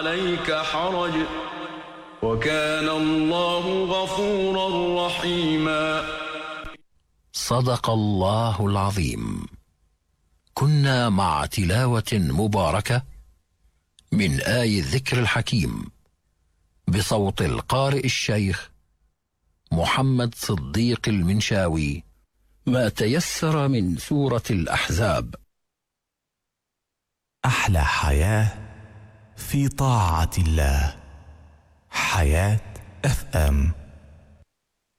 عليك حرج وكان الله غفورا رحيما. صدق الله العظيم. كنا مع تلاوة مباركة من آي الذكر الحكيم بصوت القارئ الشيخ محمد صديق المنشاوي، ما تيسر من سورة الأحزاب. أحلى حياة في طاعة الله. حياة FM.